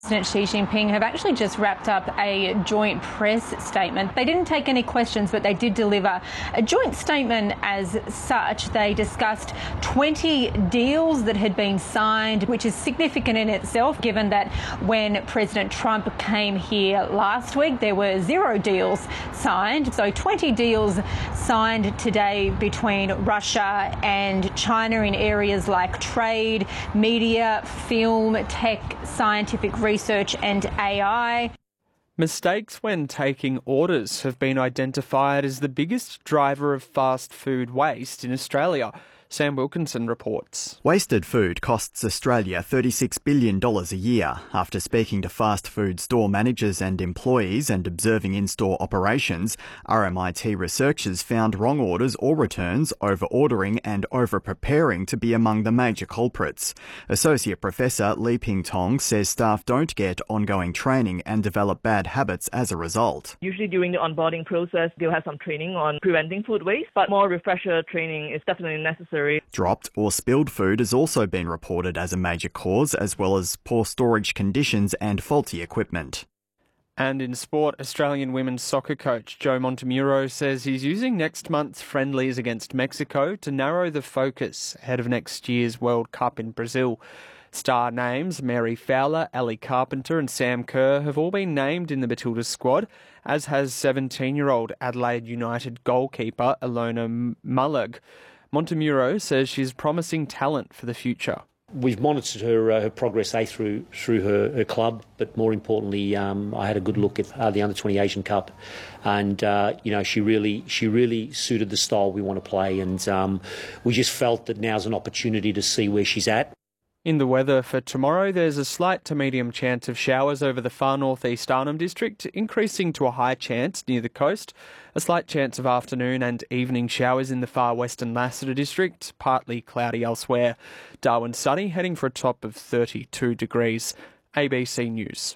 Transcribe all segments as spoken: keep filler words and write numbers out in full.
President Xi Jinping have actually just wrapped up a joint press statement. They didn't take any questions, but they did deliver a joint statement as such. They discussed twenty deals that had been signed, which is significant in itself, given that when President Trump came here last week, there were zero deals signed. So twenty deals signed today between Russia and China in areas like trade, media, film, tech, scientific research, research and A I. Mistakes when taking orders have been identified as the biggest driver of fast food waste in Australia. Sam Wilkinson reports. Wasted food costs Australia thirty-six billion dollars a year. After speaking to fast food store managers and employees and observing in-store operations, R M I T researchers found wrong orders or returns, over-ordering and over-preparing to be among the major culprits. Associate Professor Li Ping Tong says staff don't get ongoing training and develop bad habits as a result. Usually during the onboarding process, they'll have some training on preventing food waste, but more refresher training is definitely necessary. Dropped or spilled food has also been reported as a major cause, as well as poor storage conditions and faulty equipment. And in sport, Australian women's soccer coach Joe Montemuro says he's using next month's friendlies against Mexico to narrow the focus ahead of next year's World Cup in Brazil. Star names Mary Fowler, Ellie Carpenter and Sam Kerr have all been named in the Matildas squad, as has seventeen-year-old Adelaide United goalkeeper Ilona Mullig. Montemuro says she's promising talent for the future. We've monitored her, uh, her progress A through through her, her club, but more importantly, um, I had a good look at uh, the under twenty Asian Cup, and uh, you know she really she really suited the style we want to play, and um, we just felt that now's an opportunity to see where she's at. In the weather for tomorrow, there's a slight to medium chance of showers over the far northeast Arnhem District, increasing to a high chance near the coast. A slight chance of afternoon and evening showers in the far western Lassiter District, partly cloudy elsewhere. Darwin sunny, heading for a top of thirty-two degrees. A B C News.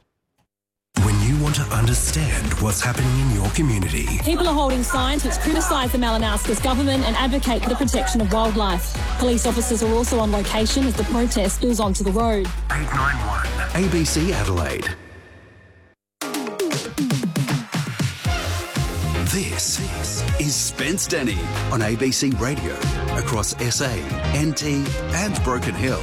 When you want to understand what's happening in your community. People are holding signs which criticise the Malinauskas government and advocate for the protection of wildlife. Police officers are also on location as the protest spills onto the road. eight nine one A B C Adelaide. This is Spence Denny on A B C Radio across S A, N T and Broken Hill.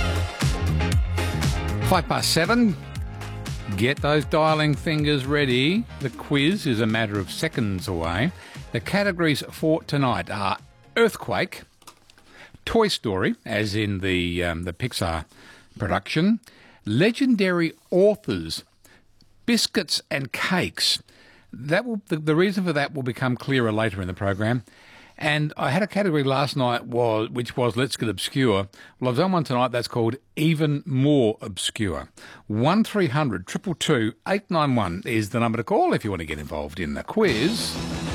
Five past seven. Get those dialing fingers ready. The quiz is a matter of seconds away. The categories for tonight are Earthquake, Toy Story, as in the um, the Pixar production, legendary authors, biscuits and cakes. That will the, the reason for that will become clearer later in the program. And I had a category last night was which was Let's Get Obscure. Well, I've done one tonight that's called Even More Obscure. one three hundred two two two eight nine one is the number to call if you want to get involved in the quiz.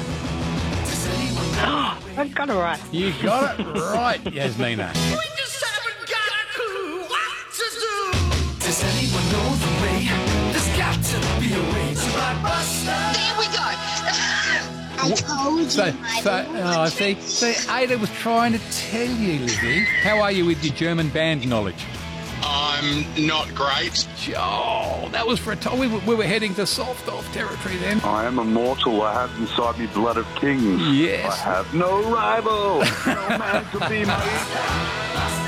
I've got it right. You got it right, Yasmina. We just haven't got a clue what to do. Does anyone know the way? There's got to be a way to my buster. There we go. I told you. So, so oh, see, see, Ada was trying to tell you, Lizzie. How are you with your German band knowledge? I'm not great. Oh, that was for a time. We were, we were heading to soft off territory then. I am immortal. I have inside me blood of kings. Yes. I have no rival. No man to be my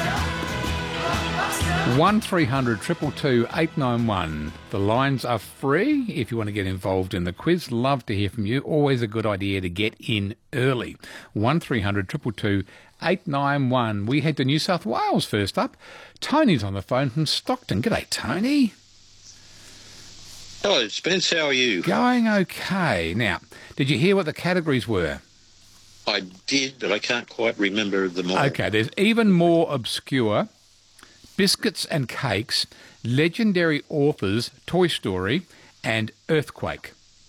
one three hundred two two two eight nine one. The lines are free if you want to get involved in the quiz. Love to hear from you. Always a good idea to get in early. one three hundred two two two eight nine one. We head to New South Wales first up. Tony's on the phone from Stockton. G'day, Tony. Hello, Spence. How are you? Going okay. Now, did you hear what the categories were? I did, but I can't quite remember them all. Okay, there's Even More Obscure, Biscuits and Cakes, Legendary Authors, Toy Story, and Earthquake.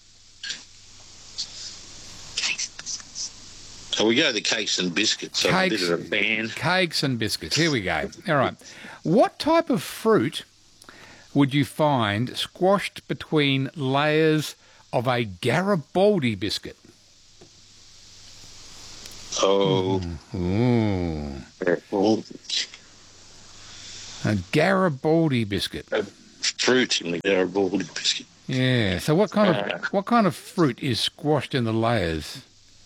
So we go the cakes and biscuits. So Cakes, a bit of a band. Cakes and biscuits. Here we go. All right. What type of fruit would you find squashed between layers of a Garibaldi biscuit? Oh. Ooh. Well, A Garibaldi biscuit. A fruit in the Garibaldi biscuit. Yeah. So what kind of what kind of fruit is squashed in the layers?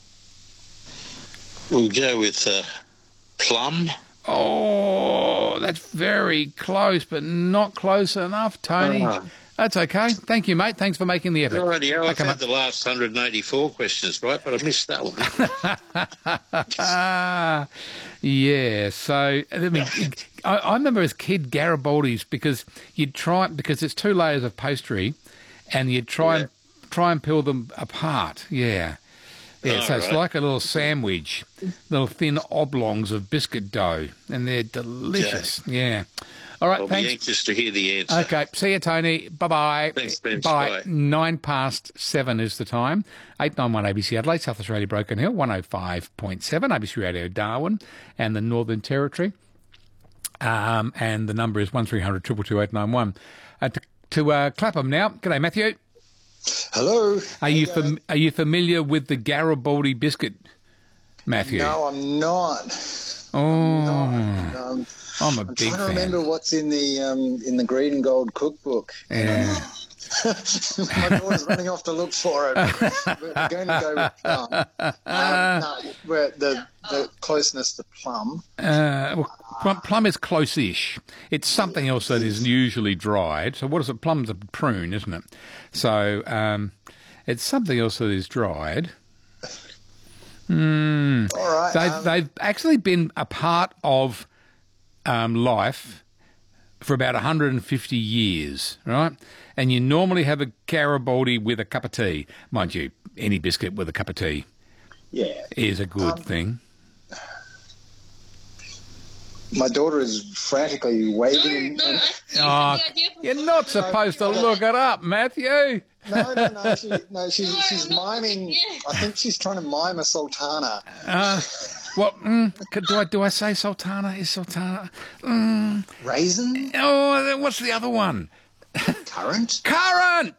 We'll go with uh, plum. Oh, that's very close, but not close enough, Tony. Uh-huh. That's okay. Thank you, mate. Thanks for making the effort. Alrighty, I've Okay, had mate. the last one hundred eighty-four questions right, but I missed that one. Ah, yeah. So I mean, I, I remember as a kid Garibaldi's because you'd try because it's two layers of pastry, and you'd try Yeah. and try and peel them apart. Yeah, yeah. Oh, so it's right. like a little sandwich, little thin oblongs of biscuit dough, and they're delicious. Yeah. All right. I'll thanks. be anxious to hear the answer. Okay, see you, Tony. Bye-bye. Thanks, Ben. Bye. Bye. Nine past seven is the time. eight nine one A B C Adelaide, South Australia, Broken Hill, one oh five point seven, A B C Radio Darwin and the Northern Territory. Um, and the number is one three hundred two two two eight nine one. Uh, to to uh, Clapham now. G'day, Matthew. Hello. Are you fam- are you familiar with the Garibaldi biscuit, Matthew? No, I'm not. Oh, Um, I'm a I'm big trying to fan. remember what's in the um, in the green and gold cookbook. Yeah. My daughter's running off to look for it. We're going to go with plum. Um, no, we're the the closeness to plum. Uh, well, plum, plum is close-ish. It's something else that is usually dried. So what is it? Plum's a prune, isn't it? So um, it's something else that is dried. Mm. All right. They've, um, they've actually been a part of um, life for about one hundred fifty years, right? And you normally have a Garibaldi with a cup of tea. Mind you, any biscuit with a cup of tea yeah. is a good Um, thing. My daughter is frantically waving. And, Oh, you're not supposed to look it up, Matthew. no, no, no. She, no, she's she's miming. I think she's trying to mime a sultana. Uh, well, mm, could- do I do I say sultana? Is sultana? Mm, Raisin? oh, what's the other one? Currant? Currant.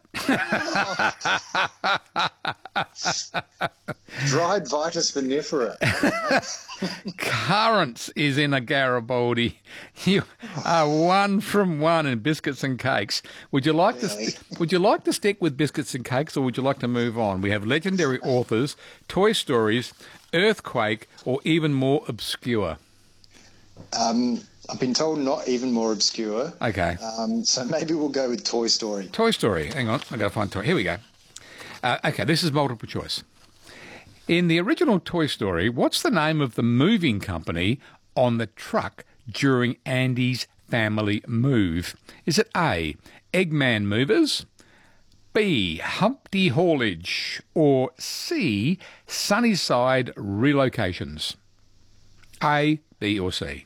Dried Vitis vinifera. Currants is in a Garibaldi. You are one from one in biscuits and cakes. Would you like to st- Would you like to stick with biscuits and cakes, or would you like to move on? We have legendary authors, Toy Stories, Earthquake, or even more obscure. Um, I've been told not even more obscure. Okay. Um, so maybe we'll go with Toy Story. Toy Story. Hang on, I've got to find Toy. Here we go. Uh, okay, this is multiple choice. In the original Toy Story, what's the name of the moving company on the truck during Andy's family move? Is it A, Eggman Movers, B, Humpty Haulage, or C, Sunnyside Relocations? A, B, or C?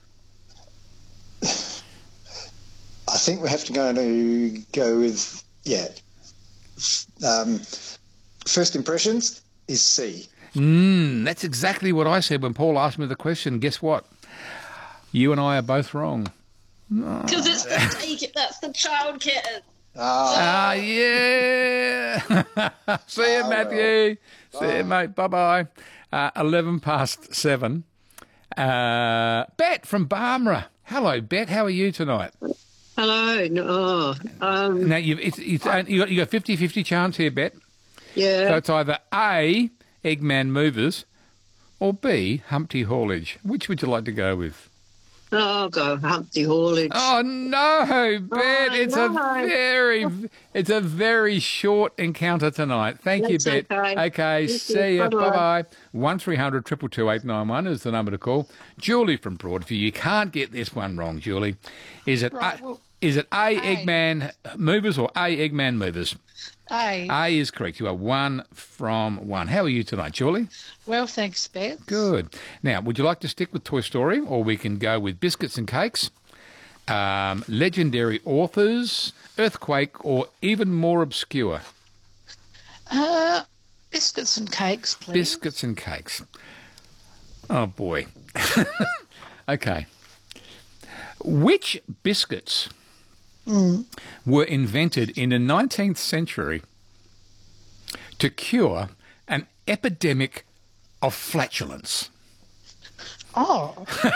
I think we have to go to go with yeah. Um, first impressions is C. Mm, that's exactly what I said when Paul asked me the question. Guess what? You and I are both wrong. Because it's the take it, that's the child kitten. Ah, yeah. See you, Matthew. See you, mate. Bye-bye. Uh, eleven past seven. Uh, Bet from Barbara. Hello, Bet. How are you tonight? Hello. No, um, Now, you've, it's, it's, uh, you got you got fifty-fifty chance here, Bet. yeah. So it's either A, Eggman Movers, or B, Humpty Haulage. Which would you like to go with? Oh, I'll go Humpty Haulage. Oh no, Bet! Oh, it's no. a very, it's a very short encounter tonight. Thank That's you, Bet. okay. Okay, Thank see you. you. Bye-bye. Bye bye. One three hundred two two two eight nine one is the number to call. Julie from Broadview. You can't get this one wrong, Julie. Is it Right, A, well, is it A, A. Eggman Movers, or A, Eggman Movers? A. A is correct. You are one from one. How are you tonight, Julie? Well, thanks, Beth. Good. Now, would you like to stick with Toy Story, or we can go with biscuits and cakes, um, legendary authors, Earthquake, or even more obscure? Uh, biscuits and cakes, please. Biscuits and cakes. Oh, boy. Okay. Which biscuits Mm. were invented in the nineteenth century to cure an epidemic of flatulence? Oh.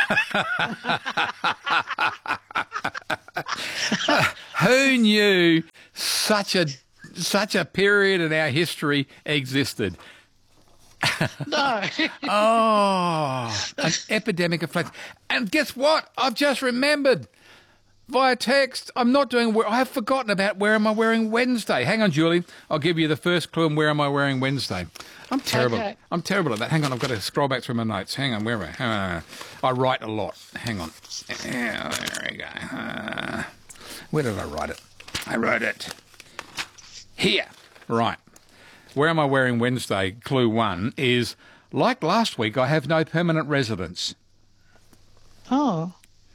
Who knew such a such a period in our history existed? No. Oh, an epidemic of flats. And guess what? I've just remembered via text. I'm not doing. I have forgotten about where am I wearing Wednesday. Hang on, Julie. I'll give you the first clue on where am I wearing Wednesday. I'm terrible. Okay. I'm terrible at that. Hang on. I've got to scroll back through my notes. Hang on. Where am I? Uh, I write a lot. Hang on. Yeah, there we go. Uh, where did I write it? I wrote it here. Right. Where am I wearing Wednesday? Clue one is, like last week, I have no permanent residence. Oh.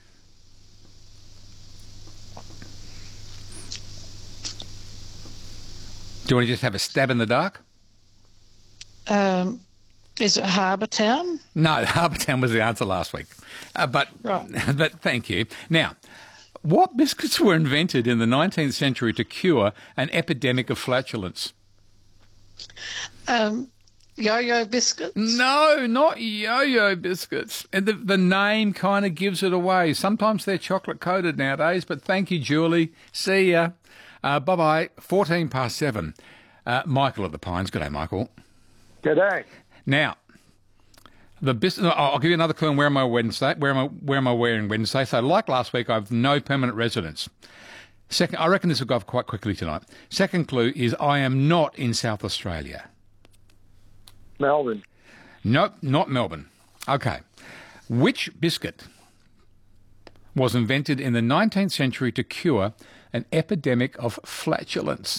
Do you want to just have a stab in the dark? Um, is it Harbour Town? No, Harbour Town was the answer last week. Uh, but, Right. but thank you. Now, what biscuits were invented in the nineteenth century to cure an epidemic of flatulence? Um, yo-yo biscuits? No, not yo-yo biscuits. And the, the name kind of gives it away. Sometimes they're chocolate-coated nowadays, but thank you, Julie. See ya. Uh, bye-bye. fourteen past seven. Uh, Michael at the Pines. Good day, Michael. G'day. Now, the bis- I'll give you another clue on where am I Wednesday. Where am I? Where am I wearing Wednesday? So, like last week, I have no permanent residence. Second, I reckon this will go off quite quickly tonight. Second clue is I am not in South Australia. Melbourne. Nope, not Melbourne. Okay. Which biscuit was invented in the nineteenth century to cure an epidemic of flatulence?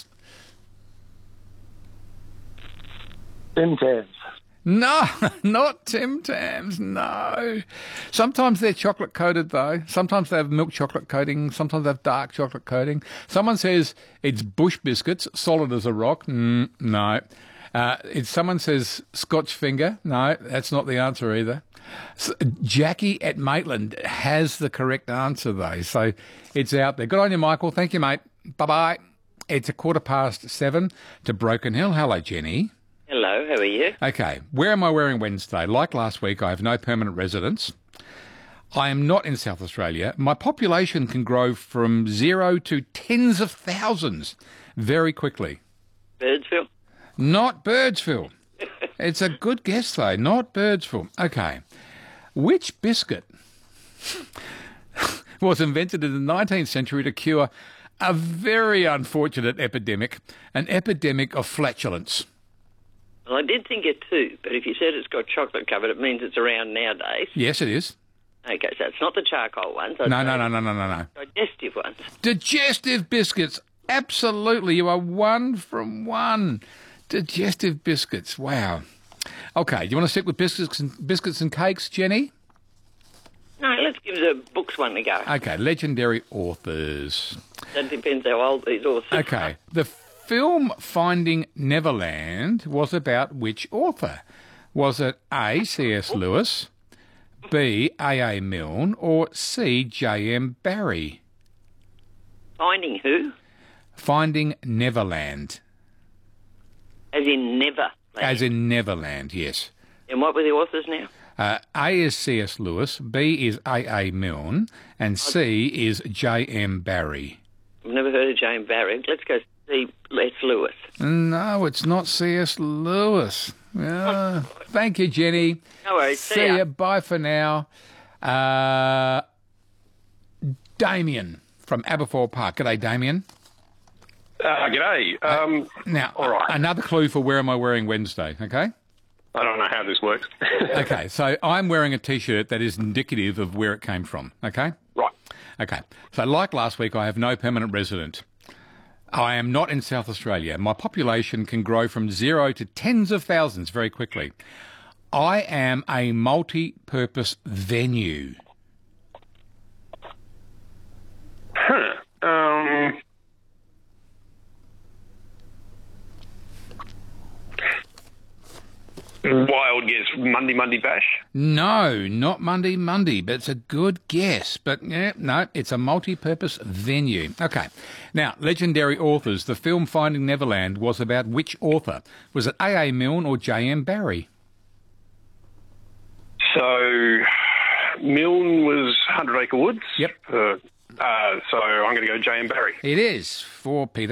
Tim Tams. No, not Tim Tams, no. Sometimes they're chocolate coated though. Sometimes they have milk chocolate coating. Sometimes they have dark chocolate coating. Someone says it's Bush biscuits, solid as a rock. Mm, no. Uh, if someone says Scotch finger, no, that's not the answer either. So, Jackie at Maitland has the correct answer though, so it's out there. Good on you, Michael. Thank you, mate. Bye-bye. It's a quarter past seven to Broken Hill. Hello, Jenny. Hello, how are you? Okay, where am I wearing Wednesday? Like last week, I have no permanent residence. I am not in South Australia. My population can grow from zero to tens of thousands very quickly. Birdsville? Not Birdsville. It's a good guess, though. Not Birdsville. Okay. Which biscuit was invented in the nineteenth century to cure a very unfortunate epidemic, an epidemic of flatulence? Well, I did think it too, but if you said it's got chocolate covered, it means it's around nowadays. Yes, it is. Okay, so it's not the charcoal ones. No, no, no, no, no, no, no. Digestive ones. Digestive biscuits. Absolutely. You are one from one. Digestive biscuits. Wow. Okay, do you want to stick with biscuits and, biscuits and cakes, Jenny? No, let's give the books one to go. Okay, legendary authors. That depends how old these authors are. Okay, the film Finding Neverland was about which author? Was it A, C S Lewis, B, A A Milne, or C, J M Barrie? Finding who? Finding Neverland. As in never. As in Neverland, yes. And what were the authors now? Uh, A is C S Lewis, B is A A Milne, and C is J M Barrie. I've never heard of J M Barrie. Let's go see Les Lewis. No, it's not C S Lewis. Uh, thank you, Jenny. No worries. See, See ya. ya. Bye for now. Uh, Damien from Aberfoyle Park. G'day, Damien. Uh, g'day. Um, now, all right. another clue for where am I wearing Wednesday, okay? I don't know how this works. Okay, so I'm wearing a T-shirt that is indicative of where it came from, okay? Right. Okay, so like last week, I have no permanent resident. I am not in South Australia. My population can grow from zero to tens of thousands very quickly. I am a multi-purpose venue. Huh. Um... Wild guess, Monday, Monday Bash? No, not Monday, Monday, but it's a good guess. But yeah, no, it's a multi-purpose venue. Okay. Now, legendary authors. The film Finding Neverland was about which author? Was it A A Milne or J M Barrie? So, Milne was Hundred Acre Woods. Yep. Uh, uh, so I'm going to go J M Barry. It is for Peter.